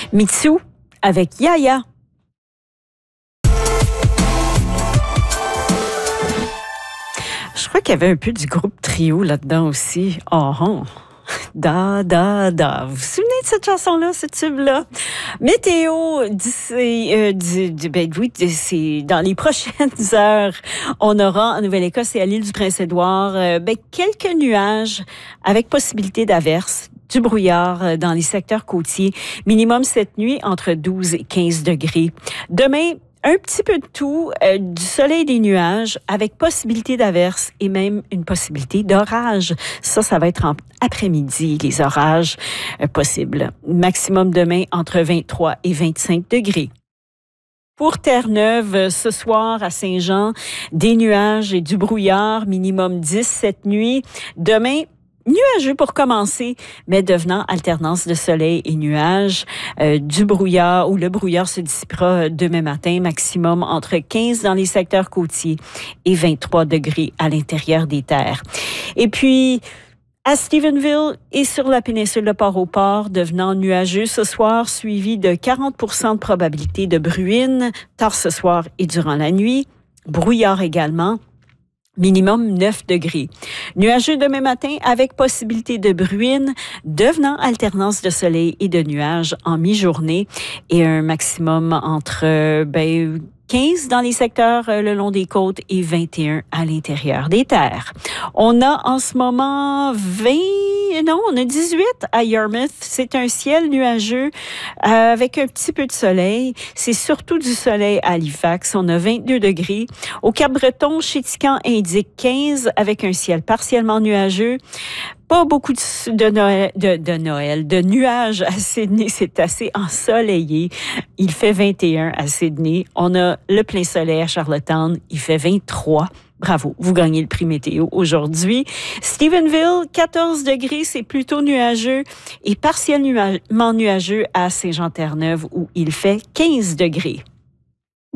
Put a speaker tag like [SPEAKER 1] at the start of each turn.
[SPEAKER 1] Mitsou avec Yaya. Je crois qu'il y avait un peu du groupe Trio là-dedans aussi. Oh. Da, da, da. Vous vous souvenez de cette chanson-là, ce tube-là? Météo, c'est dans les prochaines heures, on aura en Nouvelle-Écosse et à l'île du Prince-Édouard quelques nuages avec possibilité d'averses. Du brouillard dans les secteurs côtiers. Minimum cette nuit entre 12 et 15 degrés. Demain, un petit peu de tout, du soleil et des nuages, avec possibilité d'averses et même une possibilité d'orage. Ça va être en après-midi, les orages possibles. Maximum demain entre 23 et 25 degrés. Pour Terre-Neuve, ce soir à Saint-Jean, des nuages et du brouillard, minimum 10 cette nuit. Demain, nuageux pour commencer, mais devenant alternance de soleil et nuages, du brouillard, où le brouillard se dissipera demain matin, maximum entre 15 dans les secteurs côtiers et 23 degrés à l'intérieur des terres. Et puis, à Stephenville et sur la péninsule de Port-au-Port, devenant nuageux ce soir, suivi de 40% de probabilité de bruine, tard ce soir et durant la nuit. Brouillard également. Minimum 9 degrés. Nuageux demain matin avec possibilité de bruine, devenant alternance de soleil et de nuages en mi-journée et un maximum entre 15 dans les secteurs le long des côtes et 21 à l'intérieur des terres. On a en ce moment on a 18 à Yarmouth. C'est un ciel nuageux avec un petit peu de soleil. C'est surtout du soleil à Halifax. On a 22 degrés. Au Cap-Breton, Chéticamp indique 15 avec un ciel partiellement nuageux. Pas beaucoup de nuages à Sydney. C'est assez ensoleillé. Il fait 21 à Sydney. On a le plein soleil à Charlottetown. Il fait 23. Bravo, vous gagnez le prix météo aujourd'hui. Stephenville, 14 degrés, c'est plutôt nuageux et partiellement nuageux à Saint-Jean-Terre-Neuve où il fait 15 degrés.